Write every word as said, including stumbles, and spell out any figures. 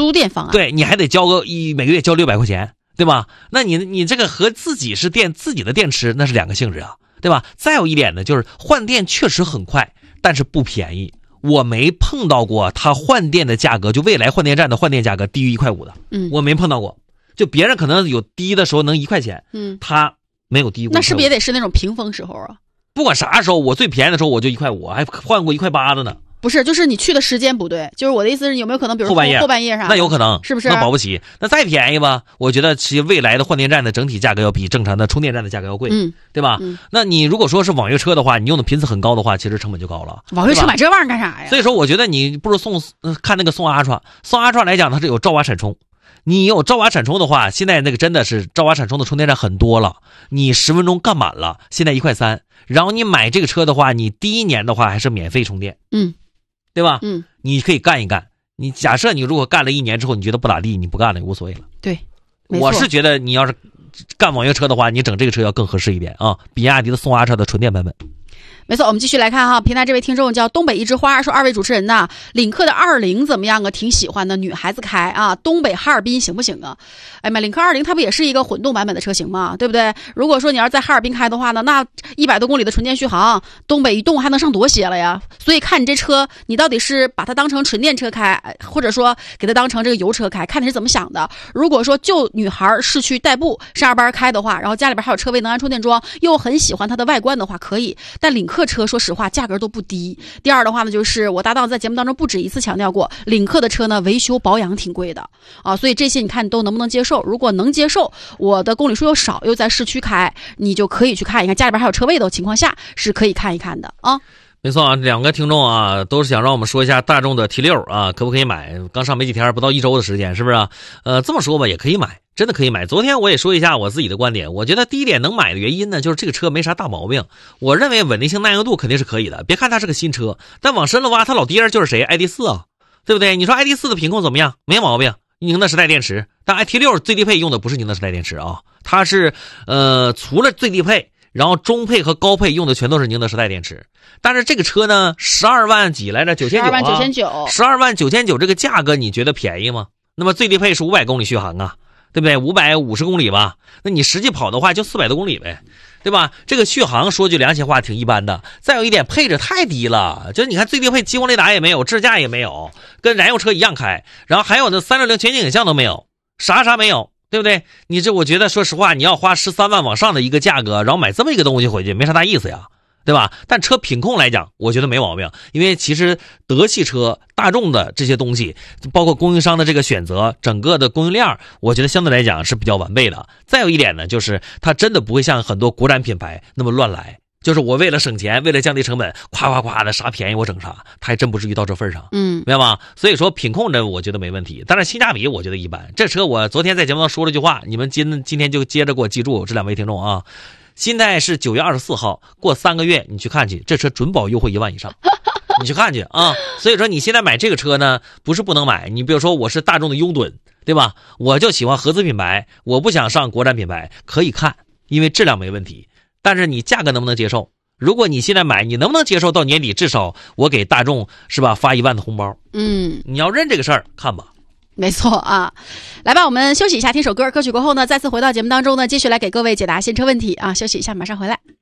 租电方案， 对，你还得交个一每个月交六百块钱，对吧？那你你这个和自己是电自己的电池，那是两个性质啊，对吧？再有一点呢，就是换电确实很快，但是不便宜。我没碰到过它换电的价格，就未来换电站的换电价格低于一块五的， 嗯， 我没碰到过。就别人可能有低的时候能一块钱， 嗯， 它没有低过。 那是不是也得是那种平峰时候啊？ 不管啥时候，我最便宜的时候我就一块五，还换过一块八的呢。 不是，就是你去的时间不对，就是我的意思是有没有可能，比如说后半夜后半夜啥？ 那有可能， 是不是？ 那保不齐。那再便宜吧，我觉得其实未来的换电站的整体价格要比正常的充电站的价格要贵， 嗯， 对吧？ 嗯， 那你如果说是网约车的话，你用的频次很高的话，其实成本就高了。 网约车买这玩意儿干啥呀？ 所以说，我觉得你不如送看那个送阿川，送阿川来讲，它是有兆瓦闪充。你有兆瓦闪充的话，现在那个真的是兆瓦闪充的充电站很多了，你十分钟干满了，现在一块三。然后你买这个车的话，你第一年的话还是免费充电， 嗯， 对吧？ 嗯， 你可以干一干。你假设你如果干了一年之后你觉得不咋地，你不干了也无所谓了。 对， 我是觉得你要是干网约车的话，你整这个车要更合适一点啊，比亚迪的宋阿车的纯电版本。 没错，我们继续来看哈，平台这位听众叫东北一枝花，说二位主持人呐，领克的二零怎么样啊？挺喜欢的，女孩子开啊，东北哈尔滨行不行啊？哎妈，领克二零它不也是一个混动版本的车型吗？对不对？如果说你要是在哈尔滨开的话呢，那一百多公里的纯电续航，东北一动还能上多些了呀？所以看你这车，你到底是把它当成纯电车开，或者说给它当成这个油车开，看你是怎么想的。如果说就女孩市区代步上下班开的话，然后家里边还有车位能安充电桩，又很喜欢它的外观的话，可以。但领克车说实话价格都不低。第二的话呢，就是我搭档在节目当中不止一次强调过，领克的车呢维修保养挺贵的啊，所以这些你看你都能不能接受？如果能接受，我的公里数又少，又在市区开，你就可以去看一看，家里边还有车位的情况下是可以看一看的啊。 没错啊，两个听众啊都是想让我们说一下大众的 T 六 啊，可不可以买？刚上没几天，不到一周的时间，是不是啊？呃，这么说吧，也可以买，真的可以买。昨天我也说一下我自己的观点，我觉得第一点能买的原因呢，就是这个车没啥大毛病。我认为稳定性、耐用度肯定是可以的。别看它是个新车，但往深了挖，它老爹就是谁 ？I D 四 啊，对不对？你说 I D 四 的品控怎么样？没毛病，宁德时代电池。但 I T 六 最低配用的不是宁德时代电池啊，它是呃除了最低配。然后中配和高配用的全都是宁德时代电池，但是这个车呢，十二万几来着，九千九， 十二万九千九， 十二万九千九这个价格你觉得便宜吗？那么最低配是五百公里续航啊，对不对？五百五十公里吧，那你实际跑的话就四百多公里呗，对吧？这个续航说句良心话挺一般的。再有一点，配置太低了，就是你看最低配激光雷达也没有，支架也没有，跟燃油车一样开，然后还有那三六零全景影像都没有，啥啥没有。对不对？你这我觉得说实话，你要花十三万往上的一个价格，然后买这么一个东西回去，没啥大意思呀，对吧？但车品控来讲，我觉得没毛病，因为其实德系车、大众的这些东西，包括供应商的这个选择，整个的供应链，我觉得相对来讲是比较完备的。再有一点呢，就是它真的不会像很多国产品牌那么乱来。就是我为了省钱，为了降低成本，夸夸夸的啥便宜我整啥，它还真不至于到这份上， 嗯， 明白吗？所以说品控这我觉得没问题，但是性价比我觉得一般。这车我昨天在节目上说了句话，你们今今天就接着给我记住，这两位听众啊，现在是九月二十四号，过三个月你去看去，这车准保优惠一万以上，你去看去啊。所以说你现在买这个车呢，不是不能买，你比如说我是大众的拥趸，对吧？我就喜欢合资品牌，我不想上国产品牌，可以看，因为质量没问题。但是你价格能不能接受？如果你现在买，你能不能接受到年底至少我给大众是吧发一万的红包？ 嗯， 你要认这个事儿，看吧。 没错啊，来吧，我们休息一下，听首歌。歌曲过后呢，再次回到节目当中呢，继续来给各位解答新车问题啊。休息一下，马上回来。